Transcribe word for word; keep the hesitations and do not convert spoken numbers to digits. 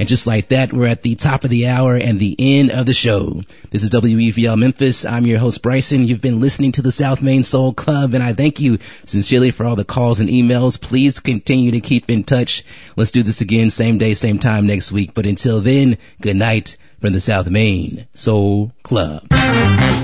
And just like that, we're at the top of the hour and the end of the show. This is W E V L Memphis. I'm your host, Bryson. You've been listening to the South Main Soul Club, and I thank you sincerely for all the calls and emails. Please continue to keep in touch. Let's do this again, same day, same time next week. But until then, good night from the South Main Soul Club.